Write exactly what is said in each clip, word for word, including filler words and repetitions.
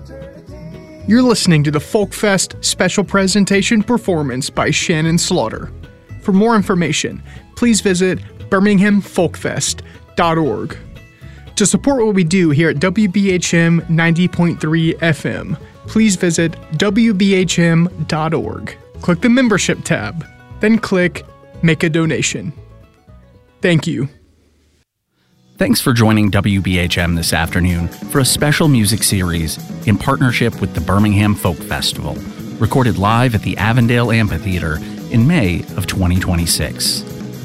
You're listening to the Folk Fest special presentation performance by Shannon Slaughter. For more information, please visit birmingham folk fest dot org. To support what we do here at W B H M ninety point three F M, please visit w b h m dot org. Click the membership tab, then click Make a Donation. Thank you. Thanks for joining W B H M this afternoon for a special music series in partnership with the Birmingham Folk Festival, recorded live at the Avondale Amphitheater in May of twenty twenty-six.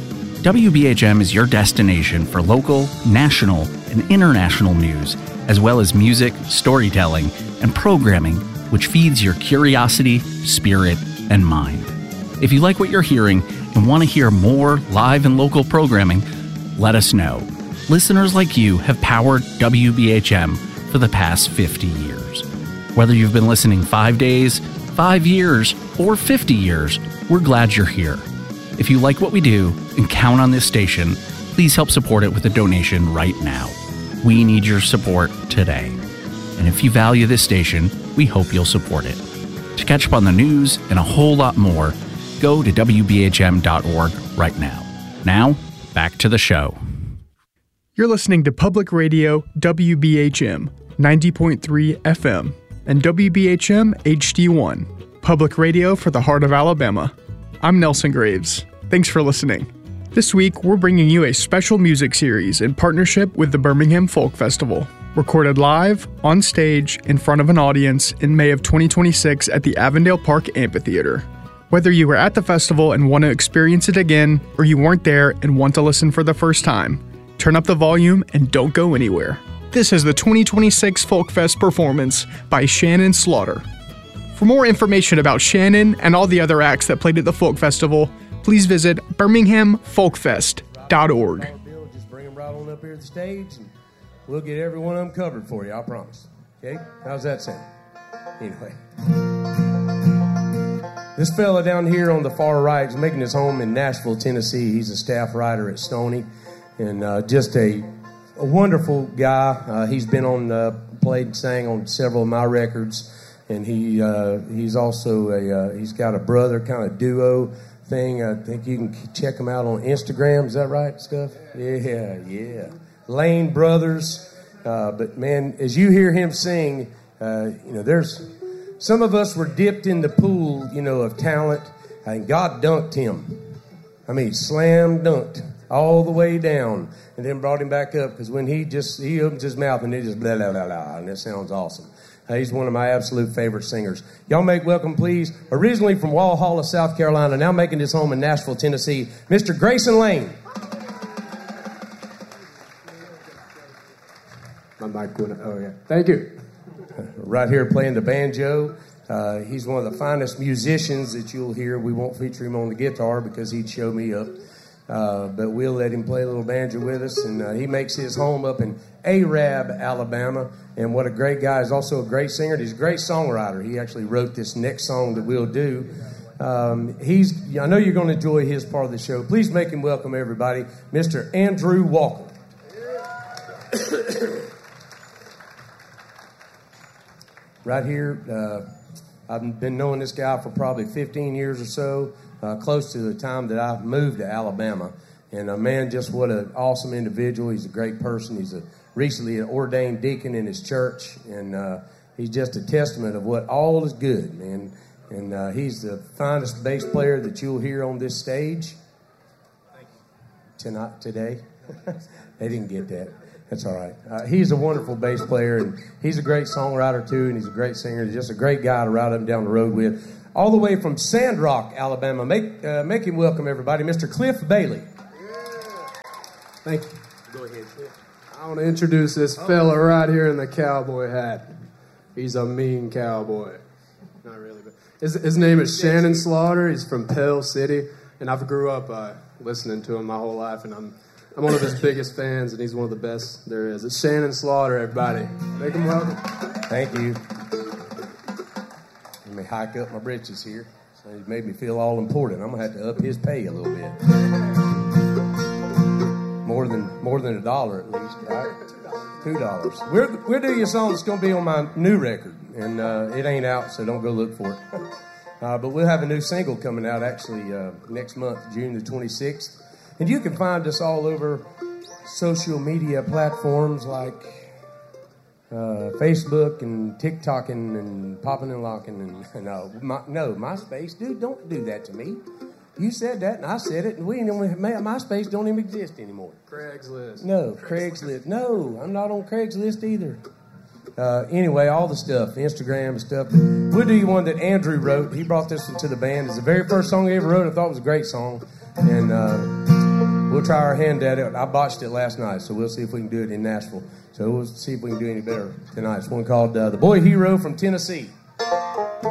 W B H M is your destination for local, national, and international news, as well as music, storytelling, and programming which feeds your curiosity, spirit, and mind. If you like what you're hearing and want to hear more live and local programming, let us know. Listeners like you have powered W B H M for the past fifty years. Whether you've been listening five days, five years, or fifty years, we're glad you're here. If you like what we do and count on this station, please help support it with a donation right now. We need your support today. And if you value this station, we hope you'll support it. To catch up on the news and a whole lot more, go to w b h m dot org right now. Now, back to the show. You're listening to Public Radio W B H M ninety point three F M and W B H M H D one, public radio for the heart of Alabama. I'm Nelson Graves. Thanks for listening. This week, we're bringing you a special music series in partnership with the Birmingham Folk Festival, recorded live, on stage, in front of an audience in May of twenty twenty-six at the Avondale Park Amphitheater. Whether you were at the festival and want to experience it again, or you weren't there and want to listen for the first time, turn up the volume and don't go anywhere. This is the twenty twenty-six Folk Fest performance by Shannon Slaughter. For more information about Shannon and all the other acts that played at the Folk Festival, please visit birmingham folk fest dot org. Just bring them right on up here to the stage, and we'll get every one of them covered for you, I promise. Okay? How's that sound? Anyway. This fella down here on the far right is making his home in Nashville, Tennessee. He's a staff writer at Stony. And uh, just a, a wonderful guy. Uh, he's been on, uh, played and sang on several of my records, and he uh, he's also a uh, he's got a brother kind of duo thing. I think you can check him out on Instagram. Is that right, Scuff? Yeah, yeah. Lane Brothers. Uh, but man, as you hear him sing, uh, you know, there's some of us were dipped in the pool, you know, of talent, and God dunked him. I mean, slam dunked all the way down, and then brought him back up, because when he just, he opens his mouth and it just blah, blah, blah, blah, and it sounds awesome. Uh, he's one of my absolute favorite singers. Y'all make welcome, please, originally from Walhalla, South Carolina, now making his home in Nashville, Tennessee, Mister Grayson Lane. My mic went, oh yeah, thank you. Right here playing the banjo. Uh, he's one of the finest musicians that you'll hear. We won't feature him on the guitar because he'd show me up. Uh, but we'll let him play a little banjo with us, and uh, he makes his home up in Arab, Alabama, and what a great guy. He's also a great singer. He's a great songwriter. He actually wrote this next song that we'll do. Um, he's, I know you're going to enjoy his part of the show. Please make him welcome, everybody, Mister Andrew Walker. Right here, uh, I've been knowing this guy for probably fifteen years or so. Uh, close to the time that I moved to Alabama. And, uh, man, just what an awesome individual. He's a great person. He's a recently an ordained deacon in his church. And uh, he's just a testament of what all is good, man. And uh, he's the finest bass player that you'll hear on this stage tonight, today. They didn't get that. That's all right. Uh, he's a wonderful bass player, and he's a great songwriter, too, and he's a great singer. He's just a great guy to ride up and down the road with. All the way from Sandrock, Alabama. Make uh, make him welcome, everybody, Mister Cliff Bailey. Thank you. Go ahead, Cliff. I want to introduce this fella right here in the cowboy hat. He's a mean cowboy. Not really, but his, his name is Shannon Slaughter. He's from Pell City, and I've grew up uh, listening to him my whole life, and I'm I'm one of his biggest fans, and he's one of the best there is. It's Shannon Slaughter, everybody. Make him welcome. Thank you. Let me hike up my britches here. So he's made me feel all important. I'm gonna have to up his pay a little bit. More than more than a dollar at least, right? Two dollars. We'll, we'll do you a song that's going to be on my new record, and uh, it ain't out, so don't go look for it. uh, but we'll have a new single coming out actually uh, next month, June the twenty-sixth. And you can find us all over social media platforms like uh, Facebook and TikTok and, and Poppin' and Lockin' and no, my, no, MySpace. Dude, don't do that to me. You said that, and I said it, and we ain't even, MySpace don't even exist anymore. Craigslist. No, Craigslist. No, I'm not on Craigslist either. Uh, anyway, all the stuff, Instagram and stuff. We'll do you one that Andrew wrote. He brought this one to the band. It's the very first song he ever wrote. I thought it was a great song. And uh, we'll try our hand at it. I botched it last night, so we'll see if we can do it in Nashville. So we'll see if we can do any better tonight. It's one called uh, The Boy Hero from Tennessee.